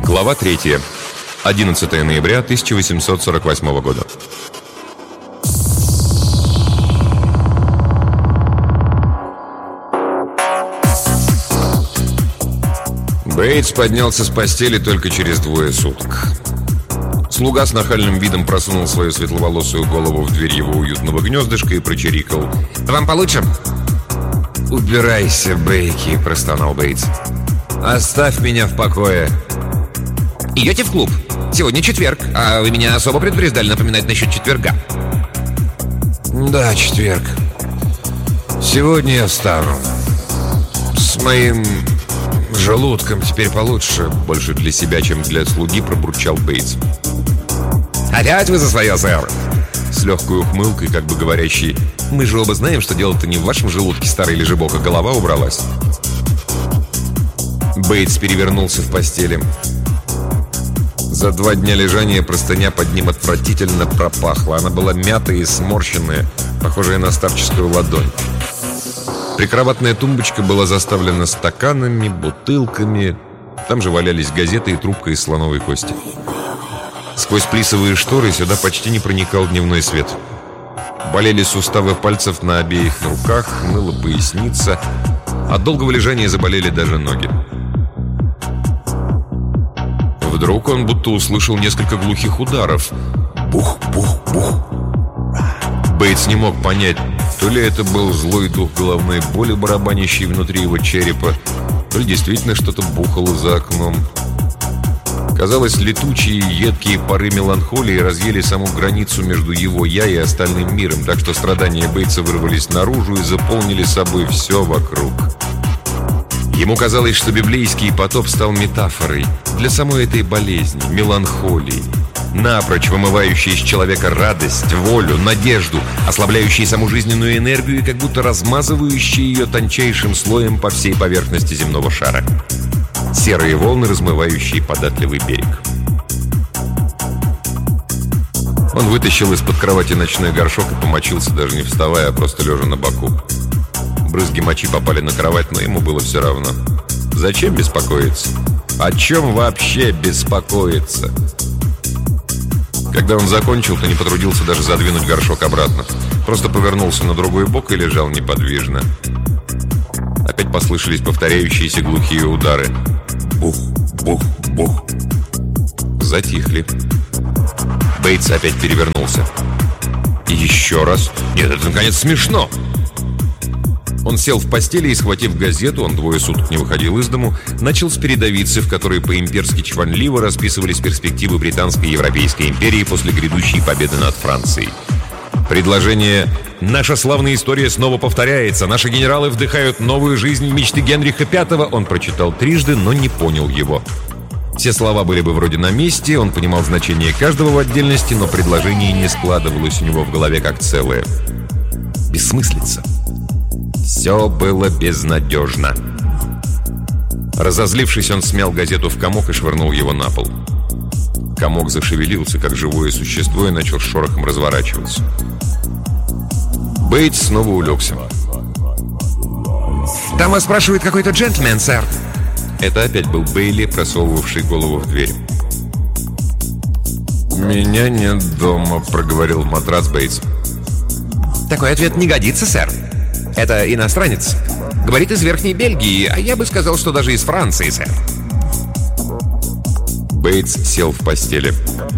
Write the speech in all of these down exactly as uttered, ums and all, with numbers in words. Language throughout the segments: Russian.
Глава третья. одиннадцатое ноября тысяча восемьсот сорок восьмого года. Бейтс поднялся с постели только через двое суток. Слуга с нахальным видом просунул свою светловолосую голову в дверь его уютного гнездышка и прочирикал: «Вам получше?» «Убирайся, Бейки», — простонал Бейтс. «Оставь меня в покое». «Идете в клуб? Сегодня четверг, а вы меня особо предупреждали напоминать насчет четверга». «Да, четверг. Сегодня я встану. С моим желудком теперь получше». Больше для себя, чем для слуги, пробурчал Бейтс. «Опять вы за свое, сэр?» С легкой ухмылкой, как бы говорящей: «Мы же оба знаем, что дело-то не в вашем желудке, старый лежебок, а голова убралась». Бейтс перевернулся в постели. За два дня лежания простыня под ним отвратительно пропахла. Она была мятая и сморщенная, похожая на старческую ладонь. Прикроватная тумбочка была заставлена стаканами, бутылками. Там же валялись газеты и трубка из слоновой кости. Сквозь плисовые шторы сюда почти не проникал дневной свет. Болели суставы пальцев на обеих руках, ныла поясница. От долгого лежания заболели даже ноги. Вдруг он будто услышал несколько глухих ударов. Бух, бух, бух. Бейтс не мог понять, то ли это был злой дух головной боли, барабанящий внутри его черепа, то ли действительно что-то бухало за окном. Казалось, летучие, едкие пары меланхолии разъели саму границу между его «я» и остальным миром, так что страдания Бейтса вырвались наружу и заполнили собой все вокруг. Ему казалось, что библейский потоп стал метафорой для самой этой болезни, меланхолии, напрочь вымывающей из человека радость, волю, надежду, ослабляющей саму жизненную энергию и как будто размазывающей ее тончайшим слоем по всей поверхности земного шара. Серые волны, размывающие податливый берег. Он вытащил из-под кровати ночной горшок и помочился, даже не вставая, а просто лежа на боку. Брызги мочи попали на кровать, но ему было все равно. Зачем беспокоиться? О чем вообще беспокоиться? Когда он закончил, то не потрудился даже задвинуть горшок обратно. Просто повернулся на другой бок и лежал неподвижно. Опять послышались повторяющиеся глухие удары. Бух, бух, бух. Затихли. Бейтс опять перевернулся. И еще раз. Нет, это наконец смешно. Он сел в постели и, схватив газету, он двое суток не выходил из дому, начал с передовицы, в которой по-имперски чванливо расписывались перспективы Британской и Европейской империи после грядущей победы над Францией. Предложение «Наша славная история снова повторяется, наши генералы вдыхают новую жизнь в мечты Генриха Пятого» он прочитал трижды, но не понял его. Все слова были бы вроде на месте, он понимал значение каждого в отдельности, но предложение не складывалось у него в голове как целое. Бессмыслица. Все было безнадежно. Разозлившись, он смял газету в комок и швырнул его на пол. Комок зашевелился, как живое существо, и начал шорохом разворачиваться. Бейтс снова улегся. «Там вас спрашивает какой-то джентльмен, сэр». Это опять был Бейли, просовывавший голову в дверь. «Меня нет дома», — проговорил в матрас Бейтс. «Такой ответ не годится, сэр. Это иностранец. Говорит из Верхней Бельгии, а я бы сказал, что даже из Франции, сэр». Бейтс сел в постели.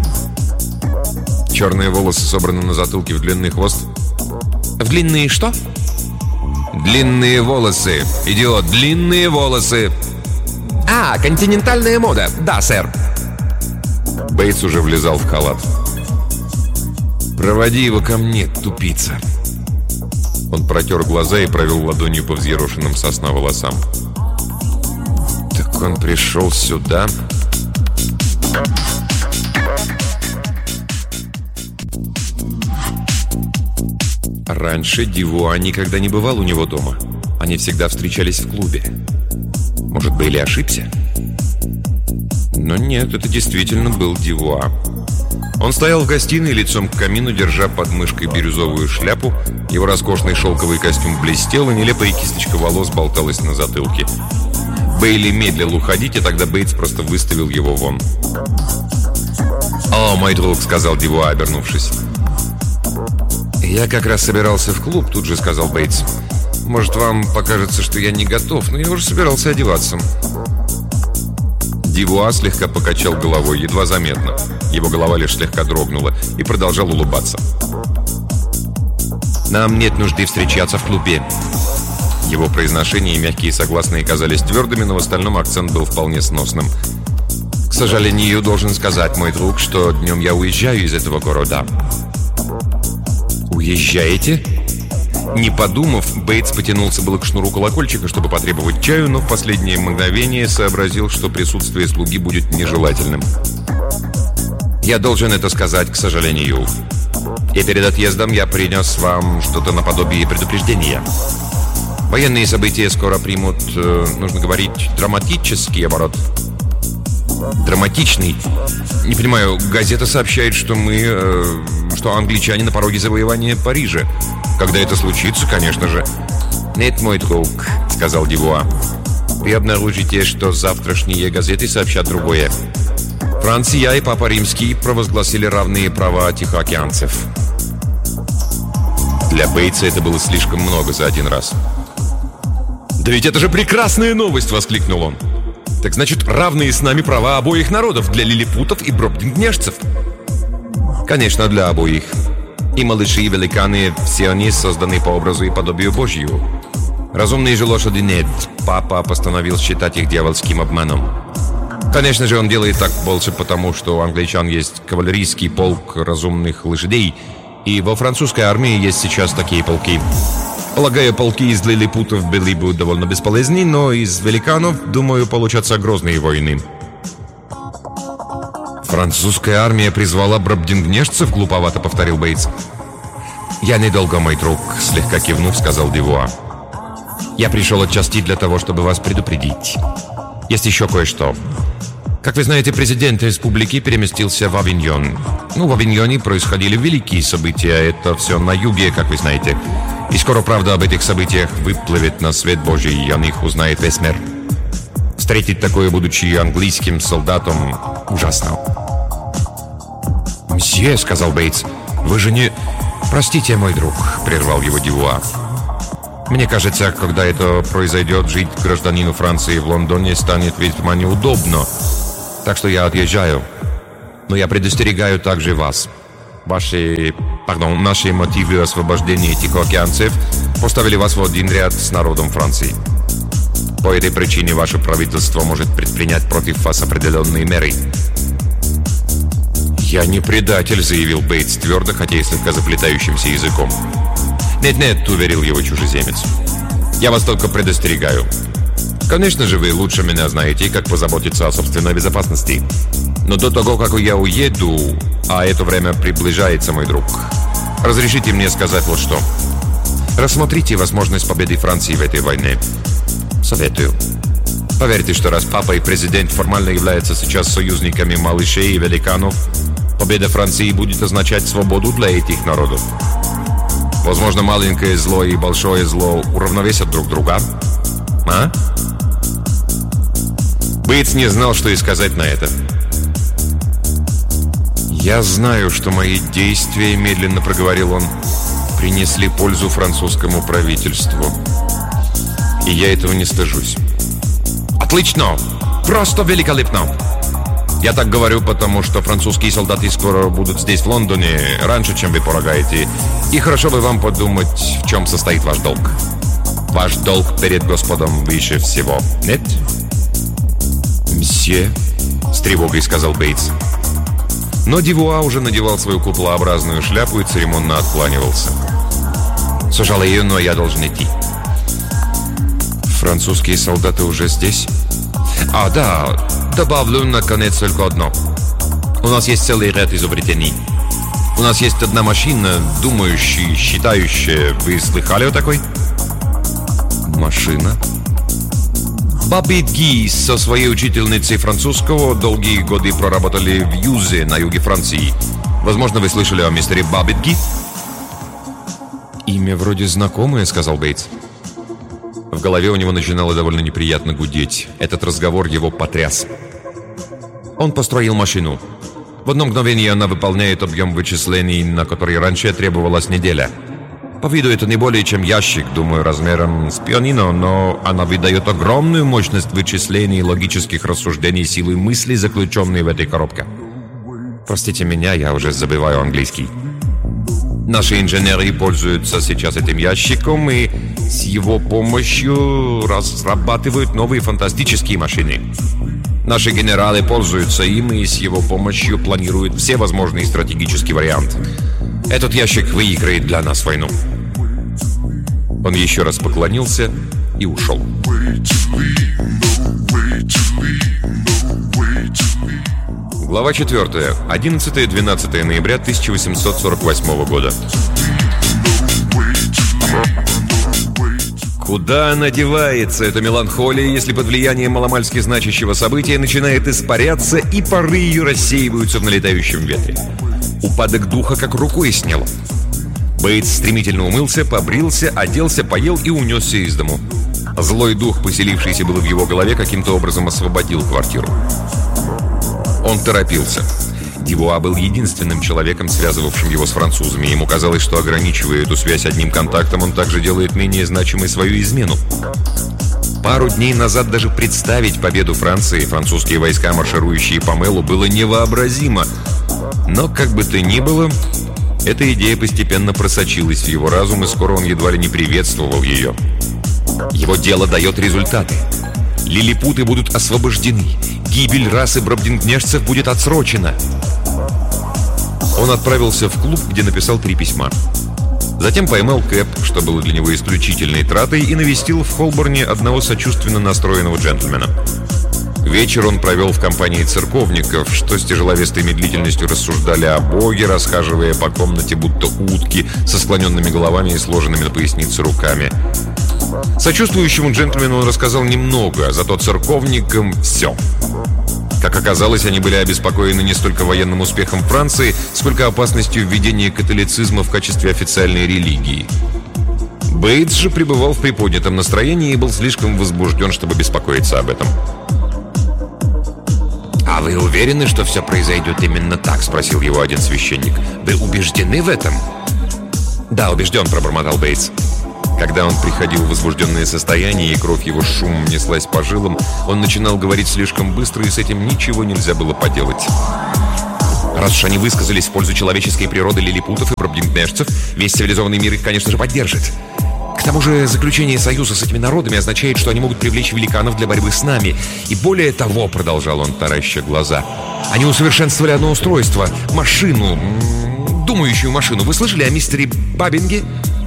Черные волосы собраны на затылке в длинный хвост. «В длинные что?» «Длинные волосы, идиот, длинные волосы!» «А, континентальная мода, да, сэр». Бейтс уже влезал в халат. «Проводи его ко мне, тупица». Он протер глаза и провел ладонью по взъерошенным сосна волосам. «Так он пришел сюда?» Раньше Дивуа никогда не бывал у него дома. Они всегда встречались в клубе. Может, Бейли ошибся? Но нет, это действительно был Дивуа. Он стоял в гостиной лицом к камину, держа под мышкой бирюзовую шляпу. Его роскошный шелковый костюм блестел, и нелепая кисточка волос болталась на затылке. Бейли медлил уходить, и тогда Бейтс просто выставил его вон. «О, мой друг», — сказал Дивуа, обернувшись. «Я как раз собирался в клуб», — тут же сказал Бейтс. «Может, вам покажется, что я не готов, но я уже собирался одеваться». Дивуа слегка покачал головой, едва заметно. Его голова лишь слегка дрогнула, и продолжал улыбаться. «Нам нет нужды встречаться в клубе». Его произношение и мягкие согласные казались твердыми, но в остальном акцент был вполне сносным. «К сожалению, должен сказать, мой друг, что днем я уезжаю из этого города». «Уезжаете?» Не подумав, Бейтс потянулся было к шнуру колокольчика, чтобы потребовать чаю, но в последнее мгновение сообразил, что присутствие слуги будет нежелательным. «Я должен это сказать, к сожалению. И перед отъездом я принес вам что-то наподобие предупреждения. Военные события скоро примут, э, нужно говорить, драматический оборот». «Драматичный? Не понимаю, газета сообщает, что мы... Э, что англичане на пороге завоевания Парижа. Когда это случится, конечно же». «Нет, мой друг», — сказал Дивуа. «Вы обнаружите, что завтрашние газеты сообщат другое. Франция и Папа Римский провозгласили равные права тихоокеанцев». Для Бейтса это было слишком много за один раз. «Да ведь это же прекрасная новость!» — воскликнул он. «Так значит, равные с нами права обоих народов, для лилипутов и бродингнешцев». «Конечно, для обоих. И малыши, и великаны, все они созданы по образу и подобию Божью. Разумные же лошади нет. Папа постановил считать их дьявольским обманом. Конечно же, он делает так больше потому, что у англичан есть кавалерийский полк разумных лошадей, и во французской армии есть сейчас такие полки. Полагаю, полки из лилипутов были бы довольно бесполезны, но из великанов, думаю, получатся грозные войны». «Французская армия призвала бродингнешцев?» — глуповато повторил Бейтс. «Я недолго, мой друг», — слегка кивнув, сказал Дивуа. «Я пришел отчасти для того, чтобы вас предупредить. Есть еще кое-что. Как вы знаете, президент республики переместился в Авиньон. Ну, в Авиньоне происходили великие события. Это все на юге, как вы знаете. И скоро правда об этих событиях выплывет на свет Божий, и о них узнает весь мир. Встретить такое, будучи английским солдатом, ужасно». «Мсье», — сказал Бейтс, — «вы же не...» «Простите, мой друг», — прервал его Дивуа. «Мне кажется, когда это произойдет, жить гражданину Франции в Лондоне станет весьма неудобно. Так что я отъезжаю. Но я предостерегаю также вас. Ваши... Пардон, наши мотивы освобождения тихоокеанцев поставили вас в один ряд с народом Франции. По этой причине ваше правительство может предпринять против вас определенные меры». «Я не предатель», — заявил Бейтс твердо, хотя и слегка заплетающимся языком. «Нет-нет», — уверил его чужеземец. «Я вас только предостерегаю. Конечно же, вы лучше меня знаете, как позаботиться о собственной безопасности. Но до того, как я уеду, а это время приближается, мой друг, разрешите мне сказать вот что. Рассмотрите возможность победы Франции в этой войне. Советую. Поверьте, что раз папа и президент формально являются сейчас союзниками малышей и великанов, победа Франции будет означать свободу для этих народов. Возможно, маленькое зло и большое зло уравновесят друг друга. А?» Бейтс не знал, что и сказать на это. «Я знаю, что мои действия, — медленно проговорил он, — принесли пользу французскому правительству. И я этого не стыжусь». «Отлично! Просто великолепно! Я так говорю, потому что французские солдаты скоро будут здесь, в Лондоне, раньше, чем вы полагаете. И хорошо бы вам подумать, в чем состоит ваш долг. Ваш долг перед Господом выше всего, нет?» «Мсье», — с тревогой сказал Бейтс. Но Дивуа уже надевал свою куполообразную шляпу и церемонно откланивался. «Сожалею, но я должен идти». «Французские солдаты уже здесь?» «А, да, добавлю, наконец, только одно. У нас есть целый ряд изобретений. У нас есть одна машина, думающая, считающая. Вы слыхали о такой?» «Машина?» Бабит Ги со своей учительницей французского долгие годы проработали в Юзе на юге Франции. Возможно, вы слышали о мистере Бабит Ги?» «Имя вроде знакомое», — сказал Бейтс. В голове у него начинало довольно неприятно гудеть. Этот разговор его потряс. Он построил машину. В одно мгновение она выполняет объем вычислений, на который раньше требовалась неделя. По виду это не более чем ящик, думаю, размером с пианино, но она выдает огромную мощность вычислений, логических рассуждений, силы мысли, заключенные в этой коробке. Простите меня, я уже забываю английский. Наши инженеры пользуются сейчас этим ящиком и с его помощью разрабатывают новые фантастические машины. Наши генералы пользуются им и с его помощью планируют все возможные стратегические варианты. Этот ящик выиграет для нас войну. Он еще раз поклонился и ушел. Глава четвертая. одиннадцатое-двенадцатое ноября тысяча восемьсот сорок восьмого года. Куда она девается, эта меланхолия, если под влиянием маломальски значащего события начинает испаряться, и пары ее рассеиваются в налетающем ветре? Упадок духа как рукой сняло. Бейтс стремительно умылся, побрился, оделся, поел и унесся из дому. Злой дух, поселившийся было в его голове, каким-то образом освободил квартиру. Он торопился. Дюбуа был единственным человеком, связывавшим его с французами. Ему казалось, что, ограничивая эту связь одним контактом, он также делает менее значимой свою измену. Пару дней назад даже представить победу Франции, французские войска, марширующие по Мэлу, было невообразимо. Но, как бы то ни было, эта идея постепенно просочилась в его разум, и скоро он едва ли не приветствовал ее. Его дело дает результаты. Лилипуты будут освобождены. Гибель расы бробдингнешцев будет отсрочена. Он отправился в клуб, где написал три письма. Затем поймал кэб, что было для него исключительной тратой, и навестил в Холборне одного сочувственно настроенного джентльмена. Вечер он провел в компании церковников, что с тяжеловесной медлительностью рассуждали о Боге, расхаживая по комнате будто утки, со склоненными головами и сложенными на пояснице руками. Сочувствующему джентльмену он рассказал немного, зато церковникам все. Как оказалось, они были обеспокоены не столько военным успехом Франции, сколько опасностью введения католицизма в качестве официальной религии. Бейтс же пребывал в приподнятом настроении и был слишком возбужден, чтобы беспокоиться об этом. «А вы уверены, что все произойдет именно так?» — спросил его один священник. «Вы убеждены в этом?» «Да, убежден», — пробормотал Бейтс. Когда он приходил в возбужденное состояние, и кровь его шумом неслась по жилам, он начинал говорить слишком быстро, и с этим ничего нельзя было поделать. Раз уж они высказались в пользу человеческой природы лилипутов и бробдингнешцев, весь цивилизованный мир их, конечно же, поддержит. К тому же заключение союза с этими народами означает, что они могут привлечь великанов для борьбы с нами. И более того, продолжал он, тараща глаза, они усовершенствовали одно устройство, машину, думающую машину. Вы слышали о мистере Баббинге?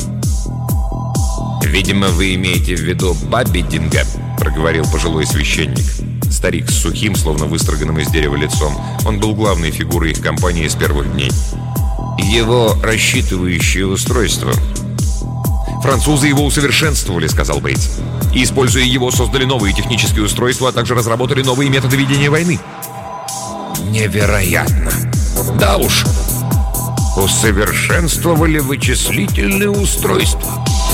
«Видимо, вы имеете в виду Баббидинга», — проговорил пожилой священник. Старик с сухим, словно выстроганным из дерева лицом. Он был главной фигурой их компании с первых дней. «Его рассчитывающее устройство». «Французы его усовершенствовали», — сказал Бейтс. «И, используя его, создали новые технические устройства, а также разработали новые методы ведения войны». «Невероятно!» «Да уж, усовершенствовали вычислительные устройства».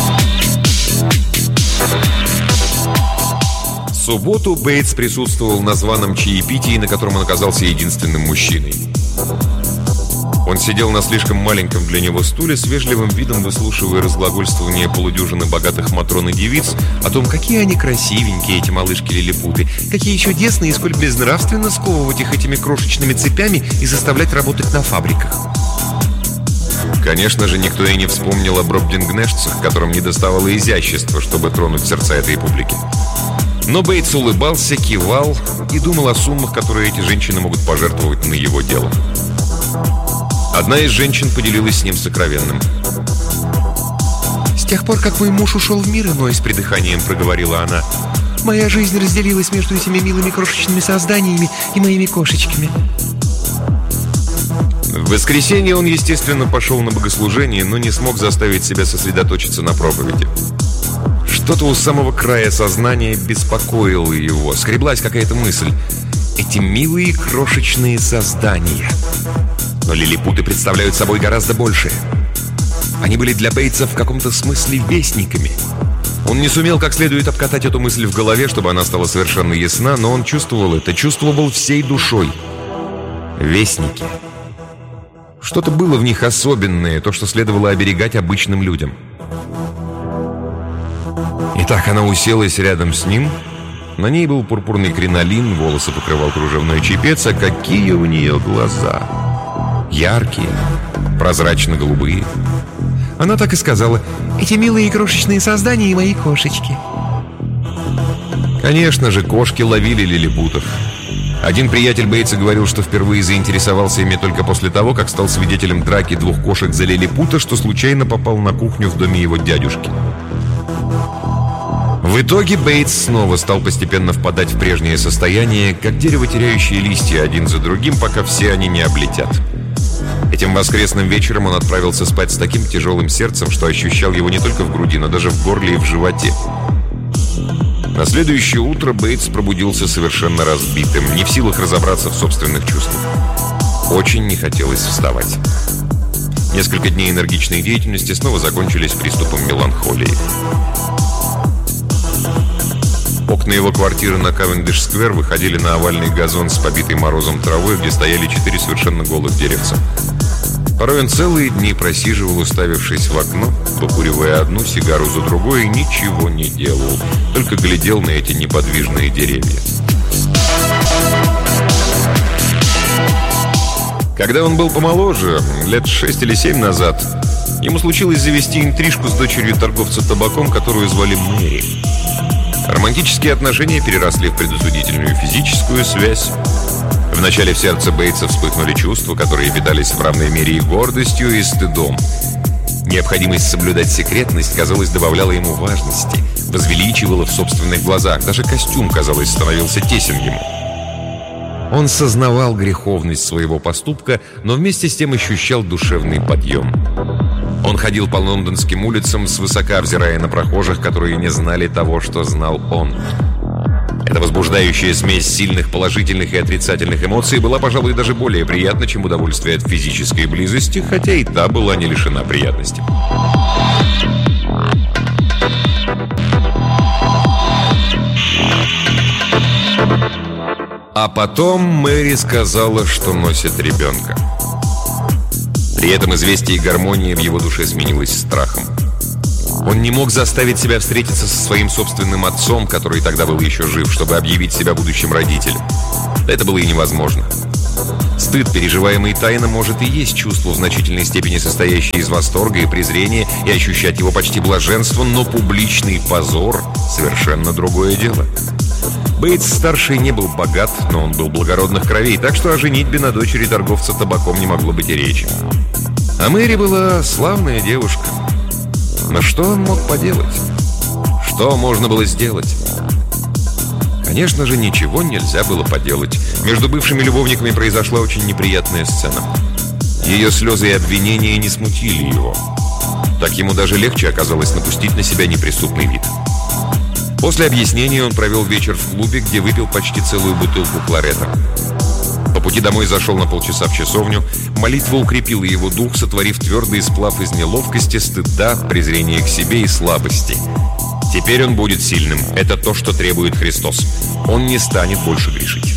В субботу Бейтс присутствовал на званом чаепитии, на котором он оказался единственным мужчиной. Он сидел на слишком маленьком для него стуле, с вежливым видом выслушивая разглагольствование полудюжины богатых матрон и девиц о том, какие они красивенькие, эти малышки-лилипуты, какие чудесные и сколь безнравственно сковывать их этими крошечными цепями и заставлять работать на фабриках. Конечно же, никто и не вспомнил о бробдингнешцах, которым недоставало изящества, чтобы тронуть сердца этой публики. Но Бейтс улыбался, кивал и думал о суммах, которые эти женщины могут пожертвовать на его дело. Одна из женщин поделилась с ним сокровенным. «С тех пор, как мой муж ушел в мир иной, — с придыханием проговорила она, — моя жизнь разделилась между этими милыми крошечными созданиями и моими кошечками». В воскресенье он, естественно, пошел на богослужение, но не смог заставить себя сосредоточиться на проповеди. Что-то у самого края сознания беспокоило его. Скреблась какая-то мысль. Эти милые крошечные создания. Но лилипуты представляют собой гораздо больше. Они были для Бейтса в каком-то смысле вестниками. Он не сумел как следует обкатать эту мысль в голове, чтобы она стала совершенно ясна, но он чувствовал это, чувствовал всей душой. Вестники. Что-то было в них особенное, то, что следовало оберегать обычным людям. Итак, она уселась рядом с ним. На ней был пурпурный кринолин, волосы покрывал кружевной чепец, а какие у нее глаза! Яркие, прозрачно-голубые. Она так и сказала: «Эти милые крошечные создания и мои кошечки». Конечно же, кошки ловили лилипутов. Один приятель Бейтса говорил, что впервые заинтересовался ими только после того, как стал свидетелем драки двух кошек за лилипута, что случайно попал на кухню в доме его дядюшки. В итоге Бейтс снова стал постепенно впадать в прежнее состояние, как дерево, теряющее листья один за другим, пока все они не облетят. Этим воскресным вечером он отправился спать с таким тяжелым сердцем, что ощущал его не только в груди, но даже в горле и в животе. На следующее утро Бейтс пробудился совершенно разбитым, не в силах разобраться в собственных чувствах. Очень не хотелось вставать. Несколько дней энергичной деятельности снова закончились приступом меланхолии. Окна его квартиры на Кавендиш-сквер выходили на овальный газон с побитой морозом травой, где стояли четыре совершенно голых деревца. Порой он целые дни просиживал, уставившись в окно, покуривая одну сигару за другой, и ничего не делал, только глядел на эти неподвижные деревья. Когда он был помоложе, лет шесть или семь назад, ему случилось завести интрижку с дочерью торговца табаком, которую звали Мэри. Романтические отношения переросли в предосудительную физическую связь. Вначале в сердце Бейтса вспыхнули чувства, которые питались в равной мере и гордостью, и стыдом. Необходимость соблюдать секретность, казалось, добавляла ему важности, возвеличивала в собственных глазах. Даже костюм, казалось, становился тесен ему. Он сознавал греховность своего поступка, но вместе с тем ощущал душевный подъем. Он ходил по лондонским улицам, свысока взирая на прохожих, которые не знали того, что знал он. Эта возбуждающая смесь сильных положительных и отрицательных эмоций была, пожалуй, даже более приятна, чем удовольствие от физической близости, хотя и та была не лишена приятности. А потом Мэри сказала, что носит ребенка. При этом известие и гармония в его душе сменилось страхом. Он не мог заставить себя встретиться со своим собственным отцом, который тогда был еще жив, чтобы объявить себя будущим родителем. Это было и невозможно. Стыд, переживаемый тайно, может и есть чувство в значительной степени состоящее из восторга и презрения, и ощущать его почти блаженство, но публичный позор — совершенно другое дело. Бейтс-старший не был богат, но он был благородных кровей, так что о женитьбе на дочери торговца табаком не могло быть и речи. А Мэри была славная девушка. Но что он мог поделать? Что можно было сделать? Конечно же, ничего нельзя было поделать. Между бывшими любовниками произошла очень неприятная сцена. Ее слезы и обвинения не смутили его. Так ему даже легче оказалось напустить на себя неприступный вид. После объяснения он провел вечер в клубе, где выпил почти целую бутылку кларета. По пути домой зашел на полчаса в часовню. Молитва укрепила его дух, сотворив твердый сплав из неловкости, стыда, презрения к себе и слабости. Теперь он будет сильным. Это то, что требует Христос. Он не станет больше грешить.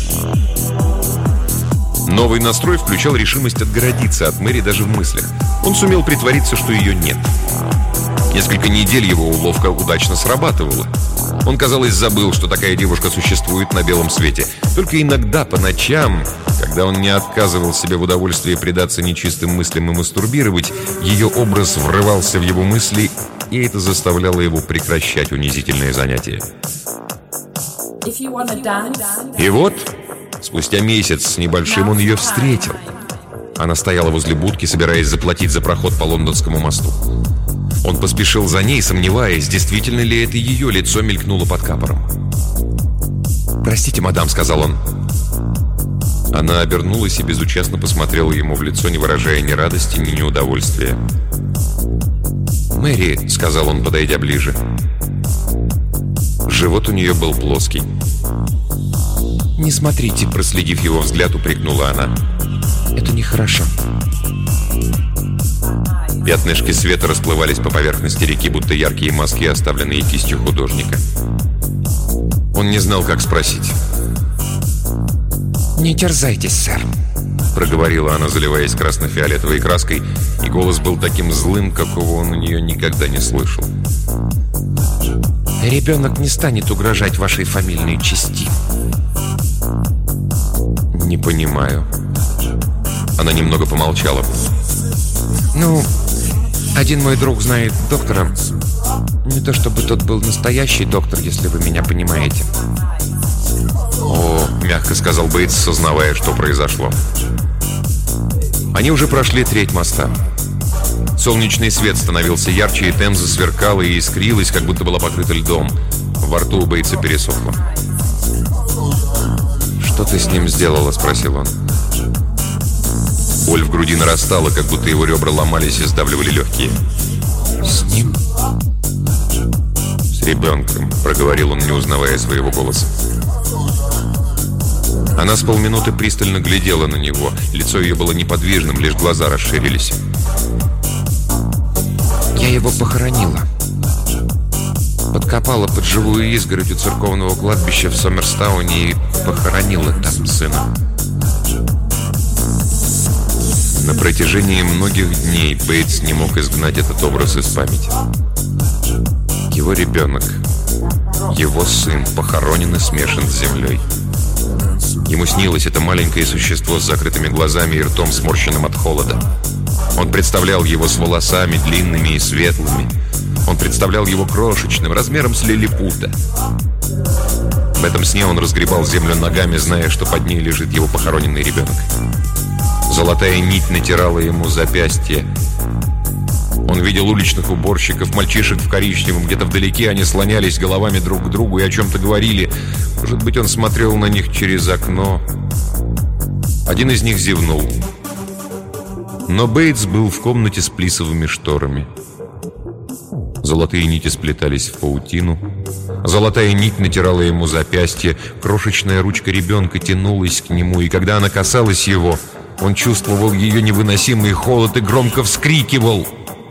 Новый настрой включал решимость отгородиться от Мэри даже в мыслях. Он сумел притвориться, что ее нет. Несколько недель его уловка удачно срабатывала. Он, казалось, забыл, что такая девушка существует на белом свете. Только иногда по ночам, когда он не отказывал себе в удовольствии предаться нечистым мыслям и мастурбировать, ее образ врывался в его мысли, и это заставляло его прекращать унизительные занятия. И вот, спустя месяц с небольшим он ее встретил. Она стояла возле будки, собираясь заплатить за проход по Лондонскому мосту. Он поспешил за ней, сомневаясь, действительно ли это ее лицо мелькнуло под капором. «Простите, мадам», — сказал он. Она обернулась и безучастно посмотрела ему в лицо, не выражая ни радости, ни неудовольствия. «Мэри», — сказал он, подойдя ближе. Живот у нее был плоский. «Не смотрите», — проследив его взгляд, упрекнула она. «Это нехорошо». Пятнышки света расплывались по поверхности реки, будто яркие мазки, оставленные кистью художника. Он не знал, как спросить. «Не терзайтесь, сэр», — проговорила она, заливаясь красно-фиолетовой краской, и голос был таким злым, какого он у нее никогда не слышал. «Ребенок не станет угрожать вашей фамильной чести». «Не понимаю». Она немного помолчала. «Ну, один мой друг знает доктора. Не то чтобы тот был настоящий доктор, если вы меня понимаете». «О», — мягко сказал Бейтс, сознавая, что произошло. Они уже прошли треть моста. Солнечный свет становился ярче, и Темза сверкала и искрилась, как будто была покрыта льдом. Во рту у Бейтса пересохло. «Что ты с ним сделала?» — спросил он. Боль в груди нарастала, как будто его ребра ломались и сдавливали легкие. «С ним?» «С ребенком», — проговорил он, не узнавая своего голоса. Она с полминуты пристально глядела на него. Лицо ее было неподвижным, лишь глаза расширились. «Я его похоронила. Подкопала под живую изгородь у церковного кладбища в Сомерстауне и похоронила там сына». На протяжении многих дней Бейтс не мог изгнать этот образ из памяти. Его ребенок, его сын, похоронен и смешан с землей. Ему снилось это маленькое существо с закрытыми глазами и ртом, сморщенным от холода. Он представлял его с волосами длинными и светлыми. Он представлял его крошечным, размером с лилипута. В этом сне он разгребал землю ногами, зная, что под ней лежит его похороненный ребенок. Золотая нить натирала ему запястье. Он видел уличных уборщиков, мальчишек в коричневом. Где-то вдалеке они слонялись головами друг к другу и о чем-то говорили. Может быть, он смотрел на них через окно. Один из них зевнул. Но Бейтс был в комнате с плисовыми шторами. Золотые нити сплетались в паутину. Золотая нить натирала ему запястье. Крошечная ручка ребенка тянулась к нему, и когда она касалась его, он чувствовал ее невыносимый холод и громко вскрикивал.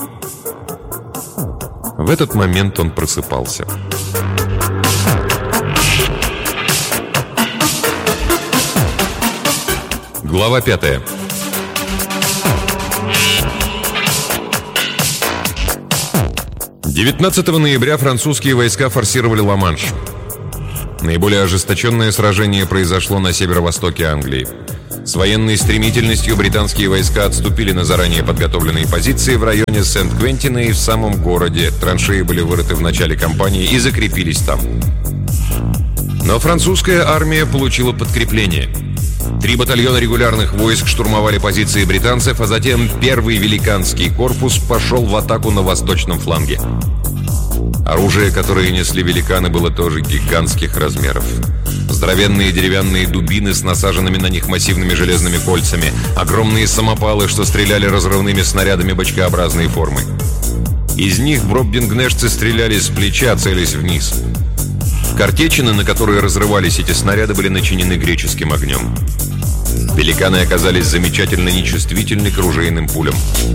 В этот момент он просыпался. Глава пятая. девятнадцатого ноября французские войска форсировали Ла-Манш. Наиболее ожесточенное сражение произошло на северо-востоке Англии. С военной стремительностью британские войска отступили на заранее подготовленные позиции в районе Сент-Квентина и в самом городе. Траншеи были вырыты в начале кампании и закрепились там. Но французская армия получила подкрепление. Три батальона регулярных войск штурмовали позиции британцев, а затем первый великанский корпус пошел в атаку на восточном фланге. Оружие, которое несли великаны, было тоже гигантских размеров. Здоровенные деревянные дубины с насаженными на них массивными железными кольцами, огромные самопалы, что стреляли разрывными снарядами бочкообразной формы. Из них бробдингнешцы стреляли с плеча, целясь вниз. Картечины, на которые разрывались эти снаряды, были начинены греческим огнем. Великаны оказались замечательно нечувствительны к ружейным пулям.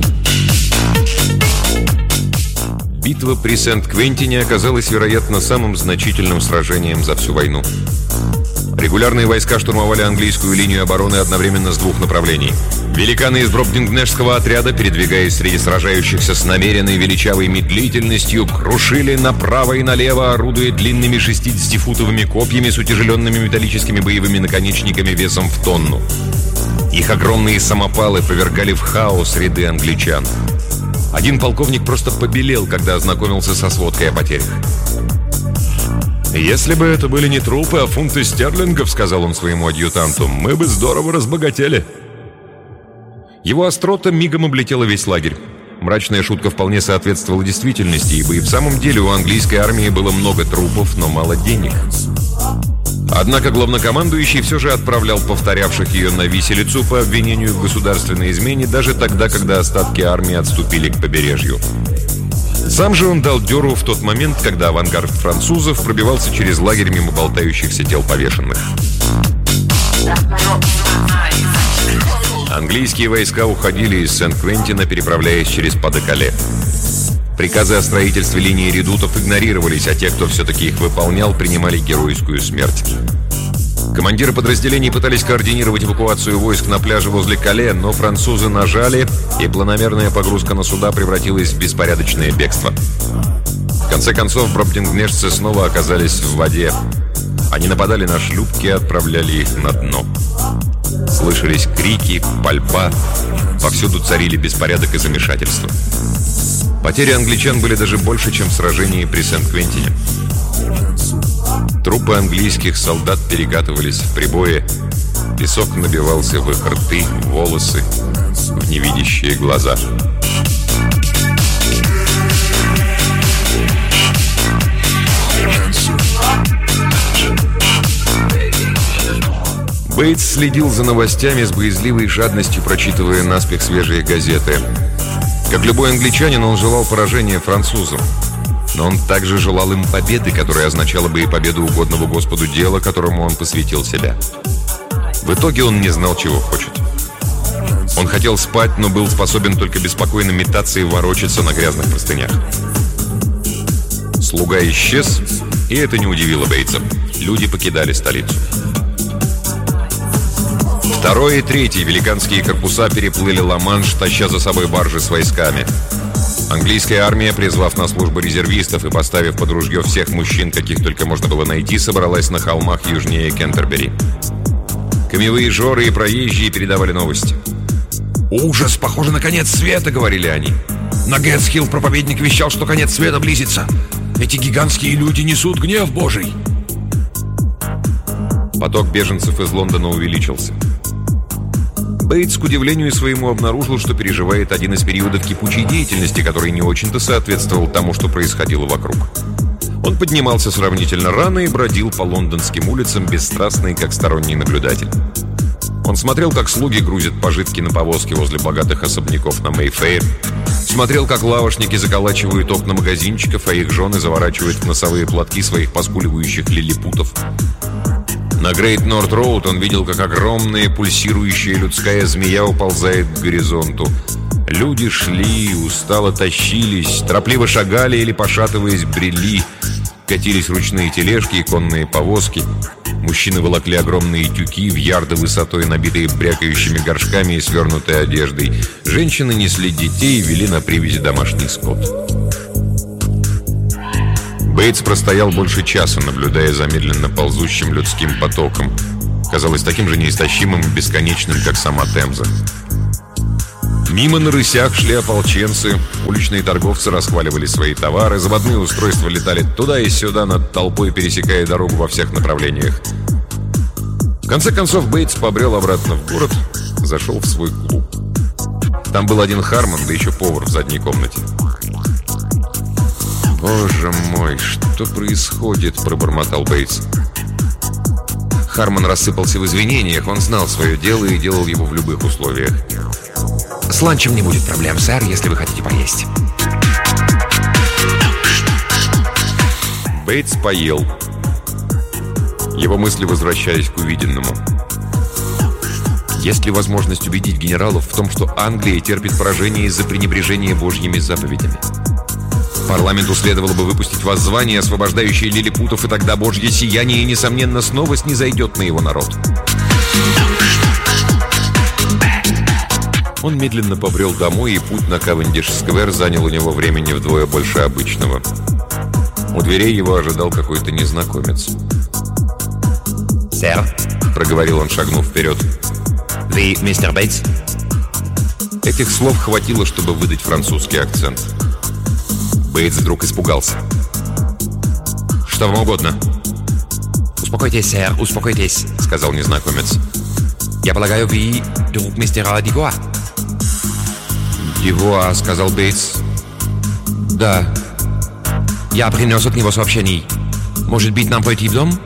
Битва при Сент-Квентине оказалась, вероятно, самым значительным сражением за всю войну. Регулярные войска штурмовали английскую линию обороны одновременно с двух направлений. Великаны из бробдингнешского отряда, передвигаясь среди сражающихся с намеренной величавой медлительностью, крушили направо и налево, орудуя длинными шестидесятифутовыми копьями с утяжеленными металлическими боевыми наконечниками весом в тонну. Их огромные самопалы повергали в хаос ряды англичан. Один полковник просто побелел, когда ознакомился со сводкой о потерях. «Если бы это были не трупы, а фунты стерлингов, — сказал он своему адъютанту, — мы бы здорово разбогатели». Его острота мигом облетела весь лагерь. Мрачная шутка вполне соответствовала действительности, ибо и в самом деле у английской армии было много трупов, но мало денег. Однако главнокомандующий все же отправлял повторявших ее на виселицу по обвинению в государственной измене даже тогда, когда остатки армии отступили к побережью. Сам же он дал дёру в тот момент, когда авангард французов пробивался через лагерь мимо болтающихся тел повешенных. Английские войска уходили из Сент-Квентина, переправляясь через Паде-Кале. Приказы о строительстве линии редутов игнорировались, а те, кто все-таки их выполнял, принимали геройскую смерть. Командиры подразделений пытались координировать эвакуацию войск на пляже возле Кале, но французы нажали, и планомерная погрузка на суда превратилась в беспорядочное бегство. В конце концов, бродингнешцы снова оказались в воде. Они нападали на шлюпки и отправляли их на дно. Слышались крики, пальба. Повсюду царили беспорядок и замешательство. Потери англичан были даже больше, чем в сражении при Сент-Квентине. Трупы английских солдат перекатывались в прибое. Песок набивался в их рты, волосы, в невидящие глаза. Бейтс следил за новостями с боязливой жадностью, прочитывая наспех свежие газеты. Как любой англичанин, он желал поражения французам. Но он также желал им победы, которая означала бы и победу угодного Господу дела, которому он посвятил себя. В итоге он не знал, чего хочет. Он хотел спать, но был способен только беспокойно метаться и ворочаться на грязных простынях. Слуга исчез, и это не удивило Бейтса. Люди покидали столицу. Второй и третий великанские корпуса переплыли Ла-Манш, таща за собой баржи с войсками. Английская армия, призвав на службу резервистов и поставив под ружье всех мужчин, каких только можно было найти, собралась на холмах южнее Кентербери. Камевые жоры и проезжие передавали новости. «Ужас! Похоже на конец света!» — говорили они. «На Гэтсхилл проповедник вещал, что конец света близится. Эти гигантские люди несут гнев Божий!» Поток беженцев из Лондона увеличился. Бейтс, к удивлению своему, обнаружил, что переживает один из периодов кипучей деятельности, который не очень-то соответствовал тому, что происходило вокруг. Он поднимался сравнительно рано и бродил по лондонским улицам, бесстрастный, как сторонний наблюдатель. Он смотрел, как слуги грузят пожитки на повозки возле богатых особняков на Мэйфэйр, смотрел, как лавошники заколачивают окна магазинчиков, а их жены заворачивают в носовые платки своих поскуливающих лилипутов. На Грейт Норт Роуд он видел, как огромная пульсирующая людская змея уползает к горизонту. Люди шли, устало тащились, торопливо шагали или, пошатываясь, брели. Катились ручные тележки и конные повозки. Мужчины волокли огромные тюки в ярды высотой, набитые брякающими горшками и свернутой одеждой. Женщины несли детей и вели на привязи домашний скот. Бейтс простоял больше часа, наблюдая за медленно ползущим людским потоком. Казалось таким же неистощимым и бесконечным, как сама Темза. Мимо на рысях шли ополченцы, уличные торговцы расхваливали свои товары, заводные устройства летали туда и сюда над толпой, пересекая дорогу во всех направлениях. В конце концов Бейтс побрел обратно в город, зашел в свой клуб. Там был один Харман, да еще повар в задней комнате. «Боже мой, что происходит?» – пробормотал Бейтс. Харман рассыпался в извинениях. Он знал свое дело и делал его в любых условиях. «С ланчем не будет проблем, сэр, если вы хотите поесть». Бейтс поел. Его мысли возвращались к увиденному. Есть ли возможность убедить генералов в том, что Англия терпит поражение из-за пренебрежения Божьими заповедями? Парламенту следовало бы выпустить воззвание, освобождающее лилипутов, и тогда Божье сияние, несомненно, снова снизойдет на его народ. Он медленно побрел домой, и путь на Кавендиш-сквер занял у него времени вдвое больше обычного. У дверей его ожидал какой-то незнакомец. «Сэр», — проговорил он, шагнув вперед. «Вы мистер Бейтс?» Этих слов хватило, чтобы выдать французский акцент. Бейтс вдруг испугался. «Что вам угодно?» «Успокойтесь, сэр, успокойтесь», — сказал незнакомец. «Я полагаю, вы друг мистера Дювуа?» «Дювуа», — сказал Бейтс. «Да». «Я принес от него сообщений. Может быть, нам пойти в дом?»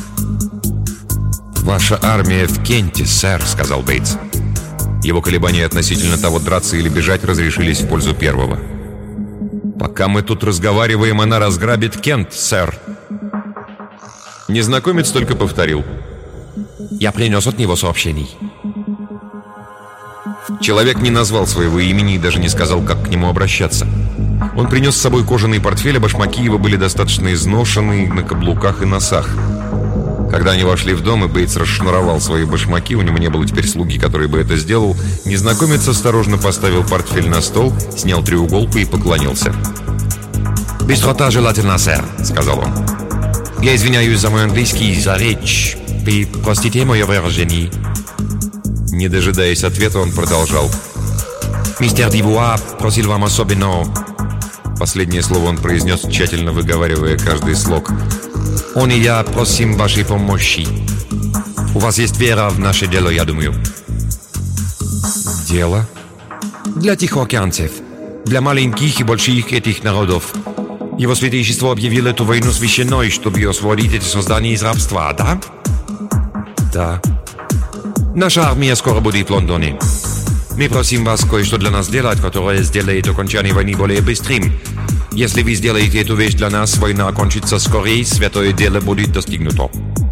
«Ваша армия в Кенте, сэр», — сказал Бейтс. Его колебания относительно того, драться или бежать, разрешились в пользу первого. «Пока мы тут разговариваем, она разграбит Кент, сэр». Незнакомец только повторил. «Я принес от него сообщений». Человек не назвал своего имени и даже не сказал, как к нему обращаться. Он принес с собой кожаный портфель, а башмаки его были достаточно изношены на каблуках и носах. Когда они вошли в дом, и Бейтс расшнуровал свои башмаки, у него не было теперь слуги, который бы это сделал, незнакомец осторожно поставил портфель на стол, снял треуголку и поклонился. «Быстрота желательно, сэр», — сказал он. «Я извиняюсь за мой английский, за речь. Вы простите мое выражение». Не дожидаясь ответа, он продолжал. «Мистер Дивуа просил вам особенно...» Последнее слово он произнес, тщательно выговаривая каждый слог. «Он и я просим вашей помощи. У вас есть вера в наше дело, я думаю». «Дело?» «Для тихоокеанцев. Для маленьких и больших этих народов. Его святейшество объявил эту войну священной, чтобы освободить эти создания из рабства, да?» «Да». «Наша армия скоро будет в Лондоне. Мы просим вас кое-что для нас сделать, которое сделает окончание войны более быстрым. Если вы сделаете эту вещь для нас, война окончится скорее, святое дело будет достигнуто».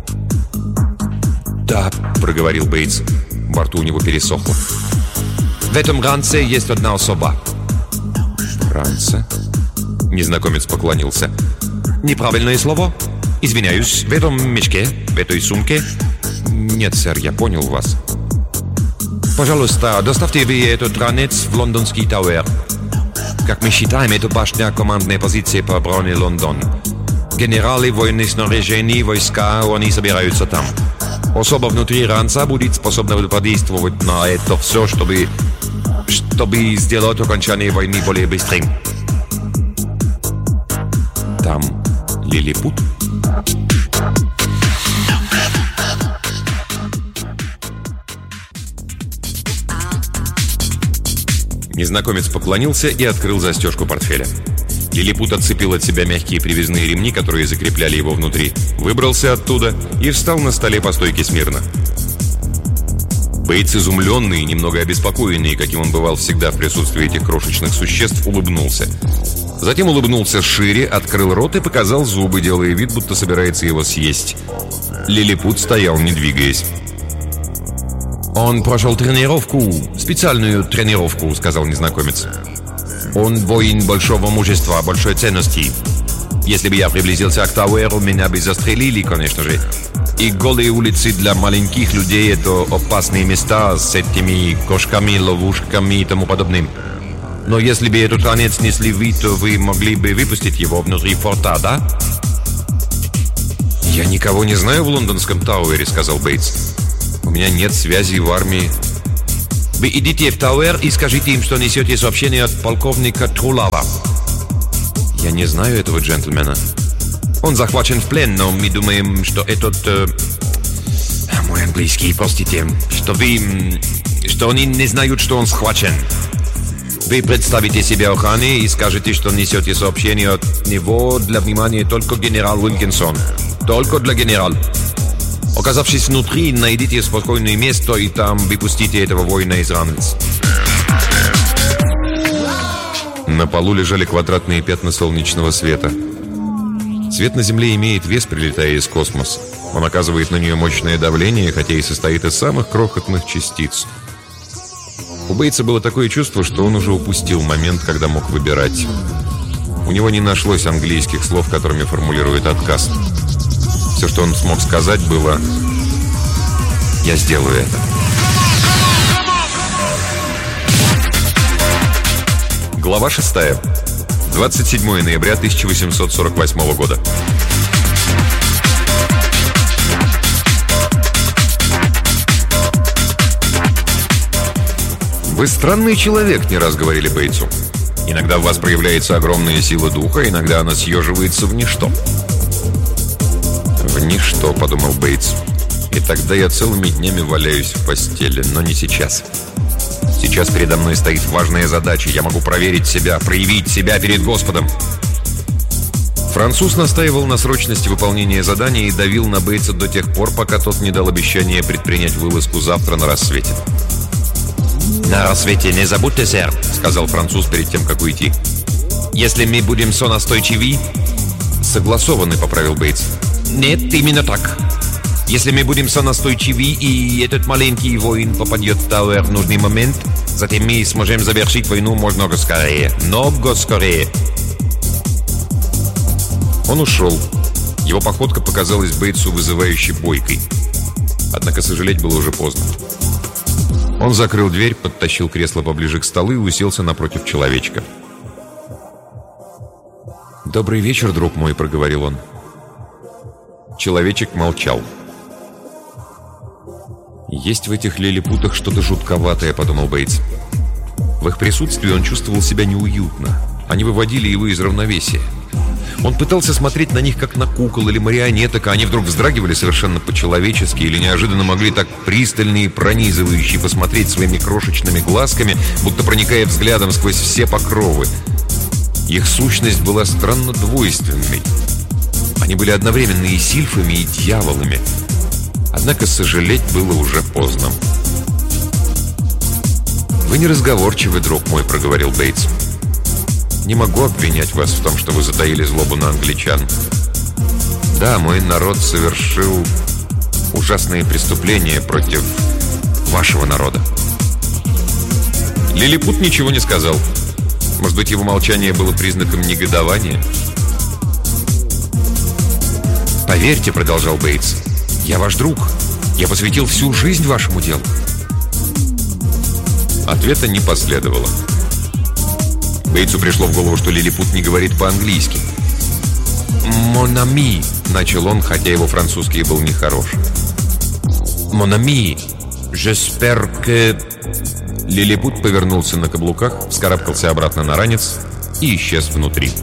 «Да», — проговорил Бейтс. Во рту у него пересохло. «В этом ранце есть одна особа». «Ранце?» Незнакомец поклонился. «Неправильное слово? Извиняюсь. В этом мешке? В этой сумке?» «Нет, сэр, я понял вас». «Пожалуйста, доставьте вы этот ранец в лондонский Тауэр. Как мы считаем, это башня командной позиции по обороне Лондона. Генералы военных снаряжений, войска, они собираются там. Особо внутри ранца будет способна подействовать на это все, чтобы, чтобы сделать окончание войны более быстрым». «Там лилипут?» Незнакомец поклонился и открыл застежку портфеля. Лилипут отцепил от себя мягкие привязные ремни, которые закрепляли его внутри, выбрался оттуда и встал на столе по стойке смирно. Бейтс, изумленный и немного обеспокоенный, каким он бывал всегда в присутствии этих крошечных существ, улыбнулся. Затем улыбнулся шире, открыл рот и показал зубы, делая вид, будто собирается его съесть. Лилипут стоял, не двигаясь. «Он прошел тренировку, специальную тренировку», — сказал незнакомец. «Он воин большого мужества, большой ценности. Если бы я приблизился к Тауэру, меня бы застрелили, конечно же. И голые улицы для маленьких людей — это опасные места с этими кошками, ловушками и тому подобным. Но если бы этот ранец несли вы, то вы могли бы выпустить его внутри форта, да?» «Я никого не знаю в лондонском Тауэре», — сказал Бейтс. «У меня нет связи в армии». «Вы идите в Тауэр и скажите им, что несете сообщение от полковника Трулава». «Я не знаю этого джентльмена». «Он захвачен в плен, но мы думаем, что этот... Э, мой английский, простите, что вы... что они не знают, что он схвачен. Вы представите себе охране и скажете, что несете сообщение от него для внимания только генерал Уилкинсон. Только для генерала. Оказавшись внутри, найдите спокойное место и там выпустите этого воина из ранец». На полу лежали квадратные пятна солнечного света. Свет на Земле имеет вес, прилетая из космоса. Он оказывает на нее мощное давление, хотя и состоит из самых крохотных частиц. У Бейтса было такое чувство, что он уже упустил момент, когда мог выбирать. У него не нашлось английских слов, которыми формулирует отказ. Все, что он смог сказать, было: «Я сделаю это». Глава шестая. двадцать седьмое ноября тысяча восемьсот сорок восьмого года. «Вы странный человек», — не раз говорили Бейтсу. «Иногда в вас проявляется огромная сила духа, иногда она съеживается в ничто». «В ничто», — подумал Бейтс. «И тогда я целыми днями валяюсь в постели, но не сейчас. Сейчас передо мной стоит важная задача. Я могу проверить себя, проявить себя перед Господом». Француз настаивал на срочности выполнения задания и давил на Бейтса до тех пор, пока тот не дал обещания предпринять вылазку завтра на рассвете. «На рассвете не забудьте, сэр», — сказал француз перед тем, как уйти. «Если мы будем сонастойчивы...» «Согласованы», — поправил Бейтс. «Нет, именно так. Если мы будем сонастойчивы, и этот маленький воин попадет в Тауэр в нужный момент, затем мы сможем завершить войну много скорее. Много скорее. Он ушел. Его походка показалась Бейтсу вызывающе бойкой. Однако сожалеть было уже поздно. Он закрыл дверь, подтащил кресло поближе к столу и уселся напротив человечка. «Добрый вечер, друг мой», — проговорил он. Человечек молчал. «Есть в этих лилипутах что-то жутковатое», — подумал Бейтс. В их присутствии он чувствовал себя неуютно. Они выводили его из равновесия. Он пытался смотреть на них, как на кукол или марионеток, а они вдруг вздрагивали совершенно по-человечески или неожиданно могли так пристально и пронизывающе посмотреть своими крошечными глазками, будто проникая взглядом сквозь все покровы. Их сущность была странно двойственной. Они были одновременно и сильфами, и дьяволами. Однако сожалеть было уже поздно. «Вы неразговорчивый, друг мой», — проговорил Бейтс. «Не могу обвинять вас в том, что вы затаили злобу на англичан. Да, мой народ совершил ужасные преступления против вашего народа». Лилипут ничего не сказал. Может быть, его молчание было признаком негодования? «Поверьте», — продолжал Бейтс, — «я ваш друг. Я посвятил всю жизнь вашему делу». Ответа не последовало. Бейтсу пришло в голову, что лилипут не говорит по-английски. «Mon ami», — начал он, хотя его французский был нехорош. «Mon ami, j'espère que...» Лилипут повернулся на каблуках, вскарабкался обратно на ранец и исчез внутри.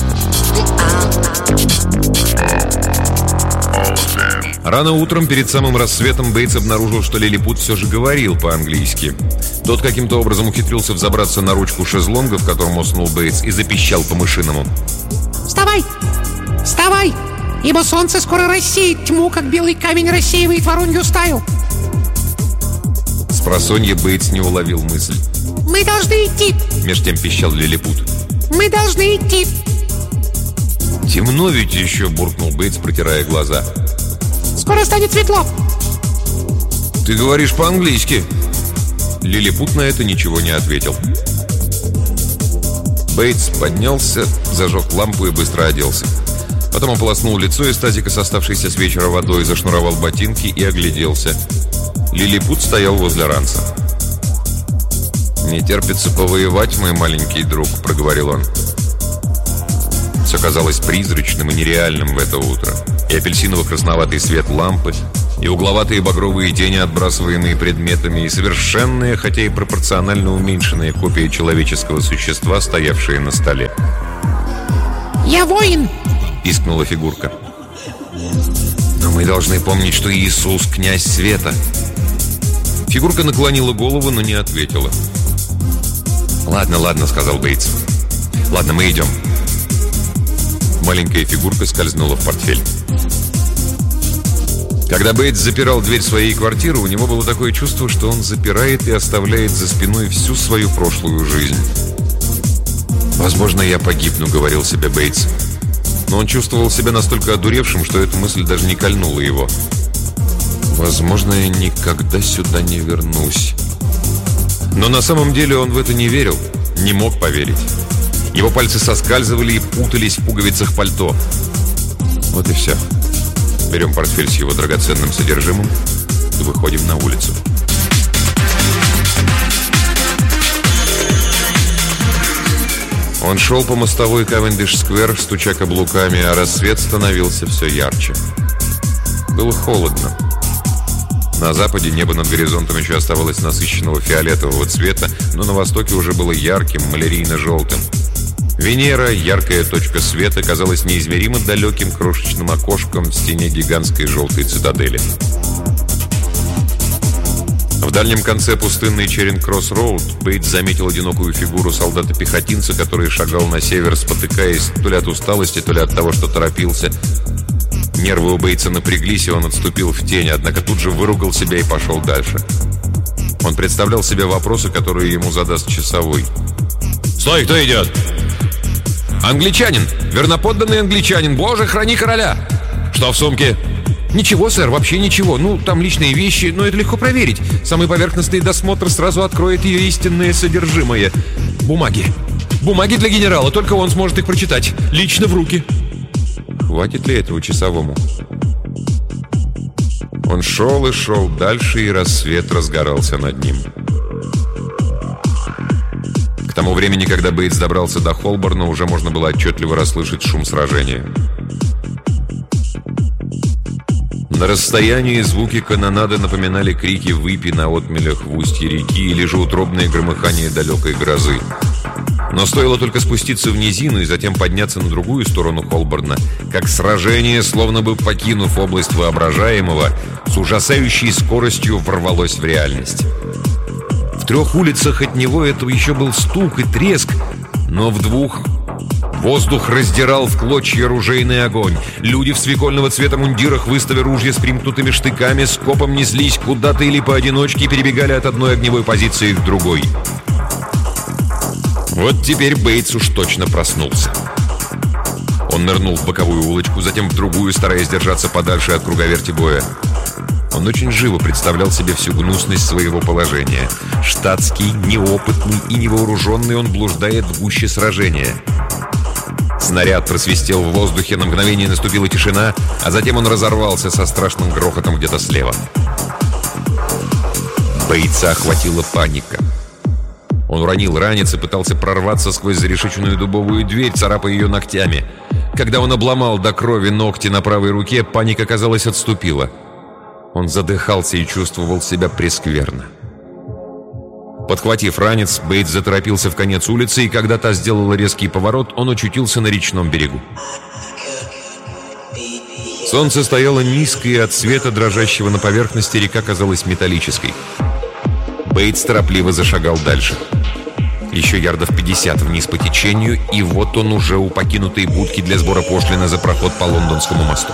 Рано утром, перед самым рассветом, Бейтс обнаружил, что лилипут все же говорил по-английски. Тот каким-то образом ухитрился взобраться на ручку шезлонга, в котором уснул Бейтс, и запищал по-мышиному. «Вставай! Вставай! Ибо солнце скоро рассеет тьму, как белый камень рассеивает воронью стаю!» Спросонья Бейтс не уловил мысль. «Мы должны идти!» — меж тем пищал лилипут. «Мы должны идти!» «Темно ведь еще!» — буркнул Бейтс, протирая глаза. «Скоро станет светло!» «Ты говоришь по-английски!» Лилипут на это ничего не ответил. Бейтс поднялся, зажег лампу и быстро оделся. Потом ополоснул лицо из тазика с оставшейся с вечера водой, зашнуровал ботинки и огляделся. Лилипут стоял возле ранца. «Не терпится повоевать, мой маленький друг», — проговорил он. Все казалось призрачным и нереальным в это утро. И апельсиново-красноватый свет лампы, и угловатые багровые тени, отбрасываемые предметами, и совершенные, хотя и пропорционально уменьшенные копии человеческого существа, стоявшие на столе. «Я воин!» — пискнула фигурка. «Но мы должны помнить, что Иисус — князь света». Фигурка наклонила голову, но не ответила. «Ладно, ладно», — сказал Бейтс. «Ладно, мы идем». Маленькая фигурка скользнула в портфель. Когда Бейтс запирал дверь своей квартиры, у него было такое чувство, что он запирает и оставляет за спиной всю свою прошлую жизнь. «Возможно, я погибну», — говорил себе Бейтс. Но он чувствовал себя настолько одуревшим, что эта мысль даже не кольнула его. «Возможно, я никогда сюда не вернусь». Но на самом деле он в это не верил, не мог поверить. Его пальцы соскальзывали и путались в пуговицах пальто. Вот и все. Берем портфель с его драгоценным содержимым и выходим на улицу. Он шел по мостовой Кавендиш-сквер, стуча каблуками, а рассвет становился все ярче. Было холодно. На западе небо над горизонтом еще оставалось насыщенного фиолетового цвета, но на востоке уже было ярким, малярийно-желтым. Венера, яркая точка света, казалась неизмеримо далеким крошечным окошком в стене гигантской желтой цитадели. В дальнем конце пустынной Черинг-Кросс-Роуд Бейтс заметил одинокую фигуру солдата-пехотинца, который шагал на север, спотыкаясь то ли от усталости, то ли от того, что торопился. Нервы у Бейтса напряглись, и он отступил в тень, однако тут же выругал себя и пошел дальше. Он представлял себе вопросы, которые ему задаст часовой. «Стой, кто идет?» «Англичанин! Верноподданный англичанин! Боже, храни короля!» «Что в сумке?» «Ничего, сэр, вообще ничего. Ну, там личные вещи, но это легко проверить. Самый поверхностный досмотр сразу откроет ее истинное содержимое. Бумаги. Бумаги для генерала, только он сможет их прочитать. Лично в руки». Хватит ли этого часовому? Он шел и шел дальше, и рассвет разгорался над ним. К тому времени, когда Бейтс добрался до Холборна, уже можно было отчетливо расслышать шум сражения. На расстоянии звуки канонады напоминали крики выпи на отмелях в устье реки или же утробное громыхание далекой грозы. Но стоило только спуститься в низину и затем подняться на другую сторону Холборна, как сражение, словно бы покинув область воображаемого, с ужасающей скоростью ворвалось в реальность. В трех улицах от него это еще был стук и треск, но в двух воздух раздирал в клочья ружейный огонь. Люди в свекольного цвета мундирах, выставя ружья с примкнутыми штыками, скопом неслись куда-то или поодиночке и перебегали от одной огневой позиции к другой. Вот теперь Бейтс уж точно проснулся. Он нырнул в боковую улочку, затем в другую, стараясь держаться подальше от круговерти боя. Он очень живо представлял себе всю гнусность своего положения. Штатский, неопытный и невооруженный, он блуждает в гуще сражения. Снаряд просвистел в воздухе, на мгновение наступила тишина, а затем он разорвался со страшным грохотом где-то слева. Бейтса охватила паника. Он уронил ранец и пытался прорваться сквозь зарешеченную дубовую дверь, царапая ее ногтями. Когда он обломал до крови ногти на правой руке, паника, казалось, отступила. Он задыхался и чувствовал себя прескверно. Подхватив ранец, Бейтс заторопился в конец улицы, и когда та сделала резкий поворот, он очутился на речном берегу. Солнце стояло низко, и от света, дрожащего на поверхности, река казалась металлической. Бейтс торопливо зашагал дальше. Еще ярдов пятьдесят вниз по течению, и вот он уже у покинутой будки для сбора пошлины за проход по Лондонскому мосту.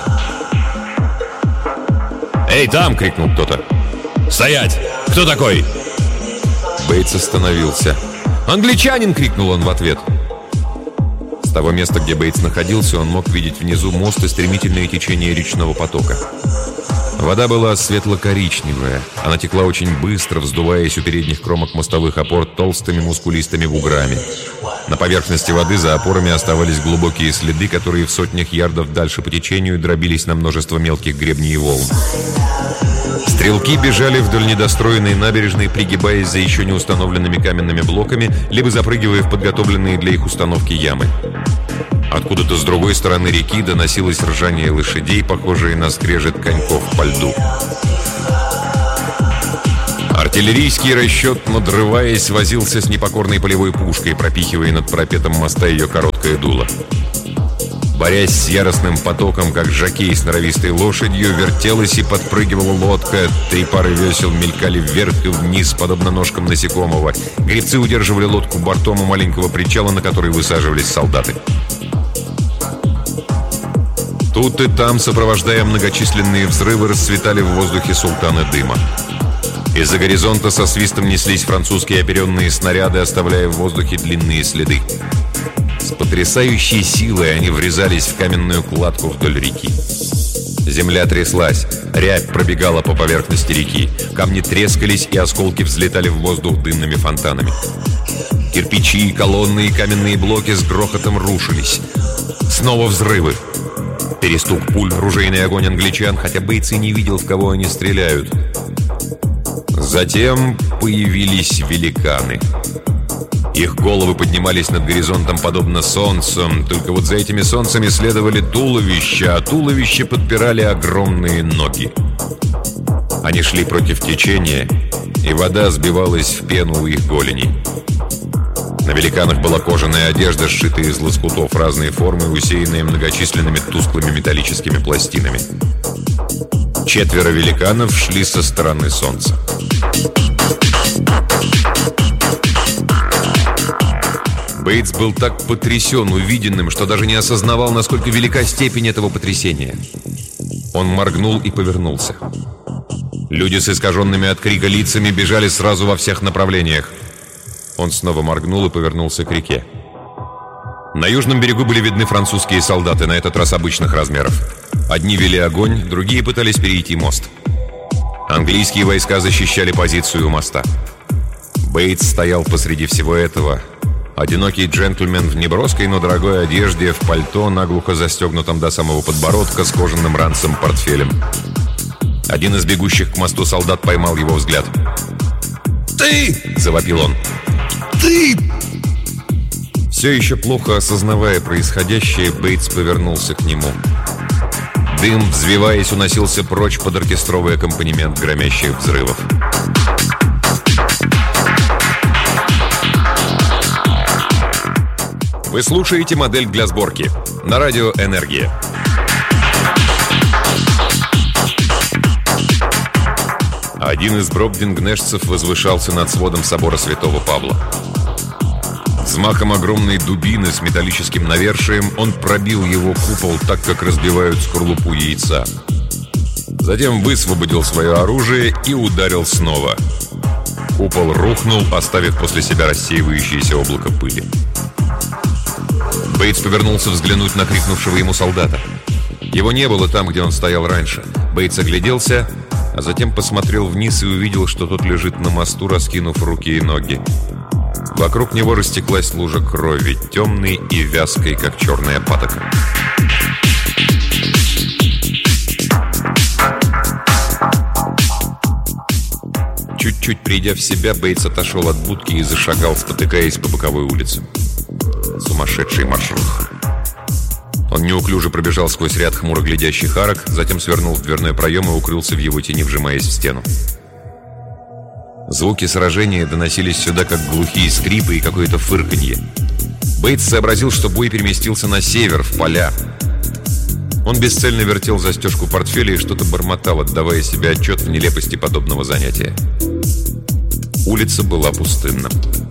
«Эй, там!» — крикнул кто-то. «Стоять! Кто такой?» Бейтс остановился. «Англичанин!» — крикнул он в ответ. С того места, где Бейтс находился, он мог видеть внизу мост и стремительное течение речного потока. Вода была светло-коричневая. Она текла очень быстро, вздуваясь у передних кромок мостовых опор толстыми мускулистыми буграми. На поверхности воды за опорами оставались глубокие следы, которые в сотнях ярдов дальше по течению дробились на множество мелких гребней и волн. Стрелки бежали вдоль недостроенной набережной, пригибаясь за еще не установленными каменными блоками, либо запрыгивая в подготовленные для их установки ямы. Откуда-то с другой стороны реки доносилось ржание лошадей, похожее на скрежет коньков по льду. Артиллерийский расчет, надрываясь, возился с непокорной полевой пушкой, пропихивая над парапетом моста ее короткое дуло. Борясь с яростным потоком, как жокей с норовистой лошадью, вертелась и подпрыгивала лодка. Три пары весел мелькали вверх и вниз, подобно ножкам насекомого. Гребцы удерживали лодку бортом у маленького причала, на который высаживались солдаты. Тут и там, сопровождая многочисленные взрывы, расцветали в воздухе султаны дыма. Из-за горизонта со свистом неслись французские оперенные снаряды, оставляя в воздухе длинные следы. С потрясающей силой они врезались в каменную кладку вдоль реки. Земля тряслась, рябь пробегала по поверхности реки, камни трескались, и осколки взлетали в воздух дымными фонтанами. Кирпичи, колонны и каменные блоки с грохотом рушились. Снова взрывы. Перестук пуль, ружейный огонь англичан, хотя Бейтс и не видел, в кого они стреляют. Затем появились великаны. Их головы поднимались над горизонтом подобно солнцам, только вот за этими солнцами следовали туловища, а туловища подпирали огромные ноги. Они шли против течения, и вода сбивалась в пену у их голеней. На великанах была кожаная одежда, сшитая из лоскутов разной формы, усеянная многочисленными тусклыми металлическими пластинами. Четверо великанов шли со стороны солнца. Бейтс был так потрясен увиденным, что даже не осознавал, насколько велика степень этого потрясения. Он моргнул и повернулся. Люди с искаженными от крика лицами бежали сразу во всех направлениях. Он снова моргнул и повернулся к реке. На южном берегу были видны французские солдаты, на этот раз обычных размеров. Одни вели огонь, другие пытались перейти мост. Английские войска защищали позицию у моста. Бейтс стоял посреди всего этого. Одинокий джентльмен в неброской, но дорогой одежде, в пальто, наглухо застегнутом до самого подбородка, с кожаным ранцем портфелем. Один из бегущих к мосту солдат поймал его взгляд. «Ты!» — завопил он. «Ты!» Все еще плохо осознавая происходящее, Бейтс повернулся к нему. Дым, взвиваясь, уносился прочь под оркестровый аккомпанемент громящих взрывов. Вы слушаете «Модель для сборки» на радио «Энергия». Один из бробдингнешцев возвышался над сводом собора Святого Павла. Взмахом огромной дубины с металлическим навершием он пробил его купол так, как разбивают скорлупу яйца. Затем высвободил свое оружие и ударил снова. Купол рухнул, оставив после себя рассеивающееся облако пыли. Бейтс повернулся взглянуть на крикнувшего ему солдата. Его не было там, где он стоял раньше. Бейтс огляделся, а затем посмотрел вниз и увидел, что тот лежит на мосту, раскинув руки и ноги. Вокруг него растеклась лужа крови, темной и вязкой, как черная патока. Чуть-чуть придя в себя, Бейтс отошел от будки и зашагал, спотыкаясь по боковой улице. Сумасшедший маршрут. Он неуклюже пробежал сквозь ряд хмуро глядящих арок, затем свернул в дверной проем и укрылся в его тени, вжимаясь в стену. Звуки сражения доносились сюда, как глухие скрипы и какое-то фырканье. Бейтс сообразил, что бой переместился на север, в поля. Он бесцельно вертел застежку портфеля и что-то бормотал, отдавая себе отчет в нелепости подобного занятия. Улица была пустынна.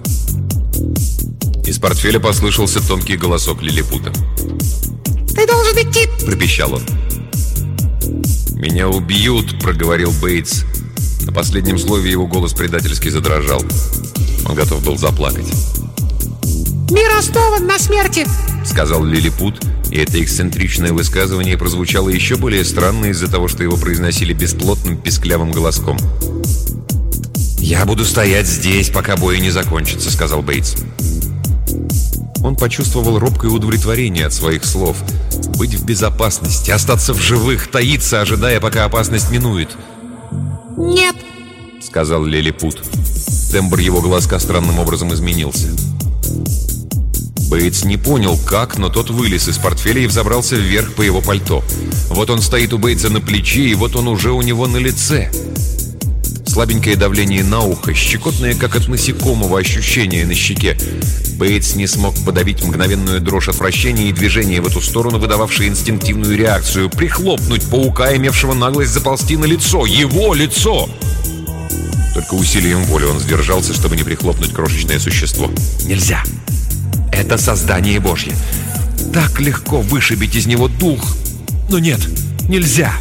Из портфеля послышался тонкий голосок лилипута. «Ты должен идти!» — пропищал он. «Меня убьют!» — проговорил Бейтс. На последнем слове его голос предательски задрожал. Он готов был заплакать. «Мир основан на смерти!» — сказал лилипут, и это эксцентричное высказывание прозвучало еще более странно из-за того, что его произносили бесплотным писклявым голоском. «Я буду стоять здесь, пока бой не закончится», — сказал Бейтс. Он почувствовал робкое удовлетворение от своих слов. Быть в безопасности, остаться в живых, таиться, ожидая, пока опасность минует. «Нет», — сказал лилипут. Тембр его голоска странным образом изменился. Бейтс не понял, как, но тот вылез из портфеля и взобрался вверх по его пальто. Вот он стоит у Бейтса на плече, и вот он уже у него на лице. Слабенькое давление на ухо, щекотное, как от насекомого, ощущение на щеке. Бейтс не смог подавить мгновенную дрожь отвращения и движение в эту сторону, выдававшее инстинктивную реакцию. Прихлопнуть паука, имевшего наглость заползти на лицо. Его лицо! Только усилием воли он сдержался, чтобы не прихлопнуть крошечное существо. Нельзя! Это создание Божье. Так легко вышибить из него дух. Но нет, нельзя!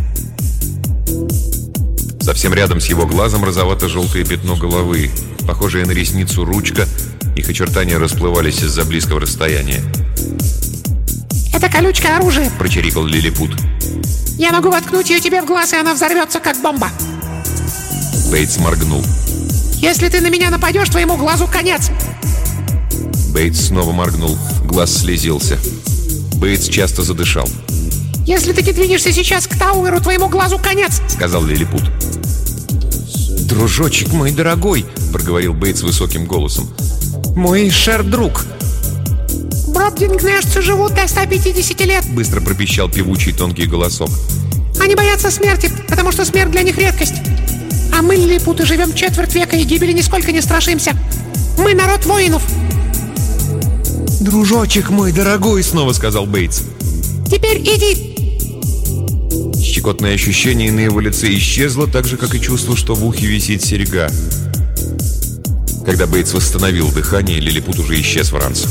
Совсем рядом с его глазом розовато-желтое пятно головы, похожее на ресницу ручка. Их очертания расплывались из-за близкого расстояния. «Это колючка оружия!» — прочирикал лилипут. «Я могу воткнуть ее тебе в глаз, и она взорвется, как бомба!» Бейтс моргнул. «Если ты на меня нападешь, твоему глазу конец!» Бейтс снова моргнул. Глаз слезился. Бейтс часто задышал. «Если ты не двинешься сейчас к Тауэру, твоему глазу конец!» — сказал лилипут. «Дружочек мой дорогой!» — проговорил Бейтс высоким голосом. «Мой шер-друг!» «Бробдингнешцы живут до ста пятидесяти лет!» — быстро пропищал певучий тонкий голосок. «Они боятся смерти, потому что смерть для них редкость. А мы, лилипуты, живем четверть века и гибели нисколько не страшимся. Мы народ воинов!» «Дружочек мой дорогой!» — снова сказал Бейтс. «Теперь иди!» Щекотное ощущение на его лице исчезло, так же, как и чувство, что в ухе висит серьга. Когда Бейтс восстановил дыхание, лилипут уже исчез в ранце.